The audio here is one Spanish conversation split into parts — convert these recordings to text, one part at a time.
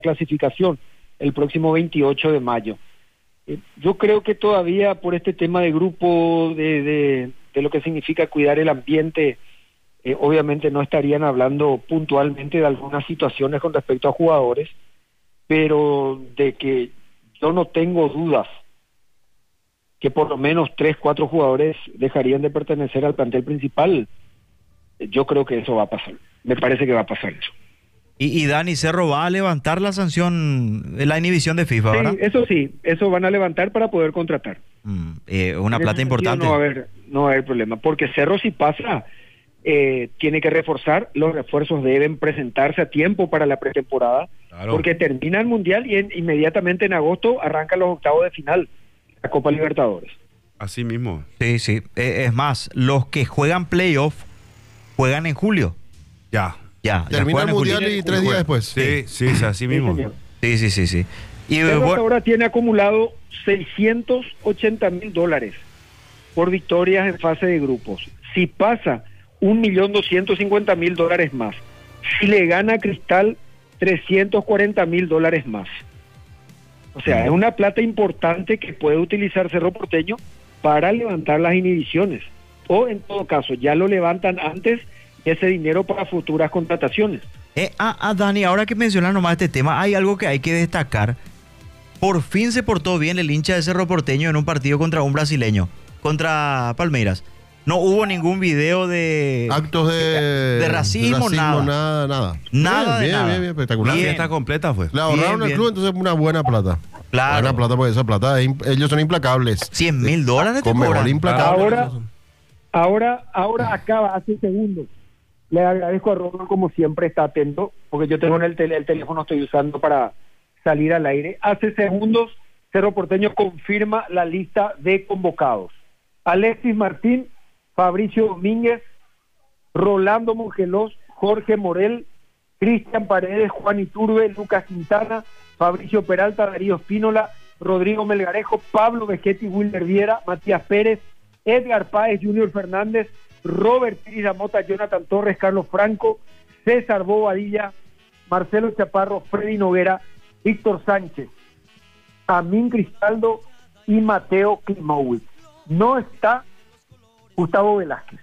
clasificación el próximo 28 de mayo. Yo creo que todavía por este tema de grupo, de lo que significa cuidar el ambiente, obviamente no estarían hablando puntualmente de algunas situaciones con respecto a jugadores, pero de que yo no tengo dudas que por lo menos 3, 4 jugadores dejarían de pertenecer al plantel principal. Yo creo que eso va a pasar. Me parece que va a pasar eso. Y Dani Cerro va a levantar la sanción, la inhibición de FIFA, ¿verdad? Sí, eso van a levantar para poder contratar. Una plata importante. No va a haber problema, porque Cerro si pasa, tiene que reforzar, los refuerzos deben presentarse a tiempo para la pretemporada, claro, porque termina el Mundial y inmediatamente en agosto arrancan los octavos de final, la Copa Libertadores. Así mismo. Sí. Es más, los que juegan playoff juegan en julio. Ya. Termina el Mundial y 3 días después. Sí, así mismo. Sí. Y ahora tiene acumulado $680,000 por victorias en fase de grupos. Si pasa, $1.250.000 más. Si le gana a Cristal, $340,000 más. O sea, es una plata importante que puede utilizar Cerro Porteño para levantar las inhibiciones. O en todo caso, ya lo levantan antes ese dinero para futuras contrataciones. Dani, ahora que mencionas nomás este tema, hay algo que hay que destacar. Por fin se portó bien el hincha de Cerro Porteño en un partido contra un brasileño, contra Palmeiras. No hubo ningún video de actos de racismo, nada. Bien, espectacular. La fiesta completa fue. Le ahorraron al club, entonces una buena plata. Claro. Buena plata, porque esa plata, ellos son implacables. $100,000 te cobran. Implacable. Ahora acaba hace segundos. Le agradezco a Ronald, como siempre, está atento, porque yo tengo el teléfono, estoy usando para salir al aire. Hace segundos, Cerro Porteño confirma la lista de convocados. Alexis Martín, Fabricio Domínguez, Rolando Mongelós, Jorge Morel, Cristian Paredes, Juan Iturbe, Lucas Quintana, Fabricio Peralta, Darío Espínola, Rodrigo Melgarejo, Pablo Vegetti, Wilder Viera, Matías Pérez, Edgar Páez, Junior Fernández, Robert Piris Mota, Jonathan Torres, Carlos Franco, César Bobadilla, Marcelo Chaparro, Freddy Noguera, Víctor Sánchez, Amin Cristaldo y Mateo Klimowicz. No está Gustavo Velázquez.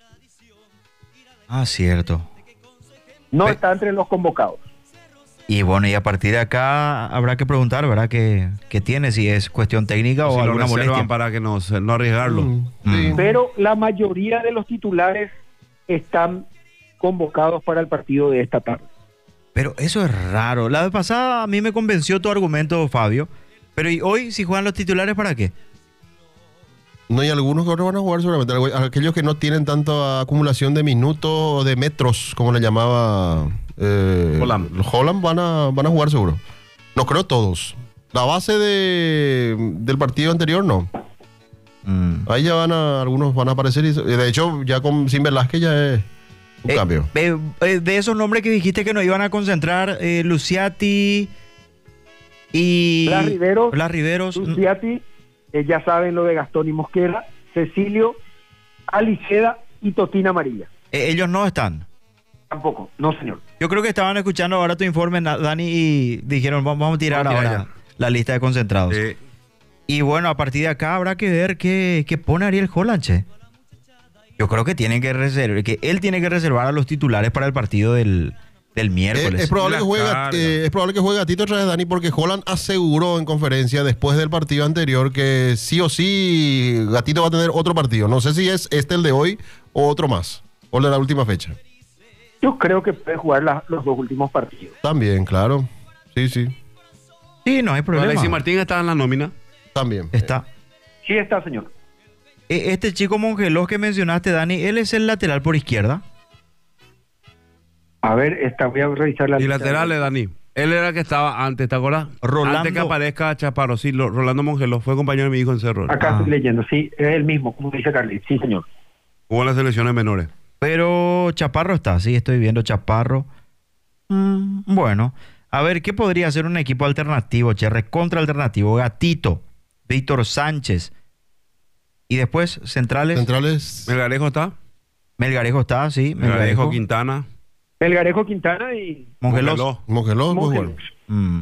Cierto. No está entre los convocados. Y bueno, y a partir de acá habrá que preguntar, ¿verdad? ¿Qué tiene? Si es cuestión técnica o alguna molestia. Para que no arriesgarlo. Sí. Pero la mayoría de los titulares están convocados para el partido de esta tarde. Pero eso es raro. La vez pasada a mí me convenció tu argumento, Fabio. Pero ¿y hoy si juegan los titulares para qué? No, hay algunos que otros van a jugar seguramente. Aquellos que no tienen tanta acumulación de minutos o de metros, como le llamaba Holland, van a jugar seguro. No creo todos. La base del partido anterior no. Ahí ya algunos van a aparecer. De hecho, ya sin Velázquez ya es un cambio. De esos nombres que dijiste que nos iban a concentrar, Luciati y Blas Riveros, Luciati, ya saben lo de Gastón y Mosquera, Cecilio, Aliceda y Totina Amarilla. Ellos no están. Tampoco, no señor. Yo creo que estaban escuchando ahora tu informe, Dani, y dijeron, vamos a tirar ahora la lista de concentrados. Y bueno, a partir de acá habrá que ver qué pone Ariel Holland, che. Yo creo que él tiene que reservar a los titulares para el partido del miércoles. Es probable que juegue Gatito otra vez, Dani, porque Holland aseguró en conferencia después del partido anterior que sí o sí Gatito va a tener otro partido. No sé si es el de hoy o otro más, o el de la última fecha. Yo creo que puede jugar los 2 últimos partidos. También, claro. Sí. Sí, no hay problema. Alexis Martín está en la nómina. También. Está. Sí está, señor. Este chico Mongelós que mencionaste, Dani, él es el lateral por izquierda. A ver, voy a revisar la lista. Y laterales, Dani. Él era el que estaba antes, ¿te acuerdas? Antes que aparezca Chaparro, sí, Rolando Mongelós fue compañero de mi hijo en Cerro. Acá estoy leyendo, sí, es el mismo, como dice Carly. Sí, señor. Jugó en las selecciones menores. Pero Chaparro está, sí, estoy viendo Chaparro. Bueno, a ver, ¿qué podría ser un equipo alternativo, recontra alternativo? Gatito, Víctor Sánchez. Y después, centrales. Melgarejo está. Melgarejo está, sí. Melgarejo Quintana. Melgarejo Quintana y Mongelós. Mm.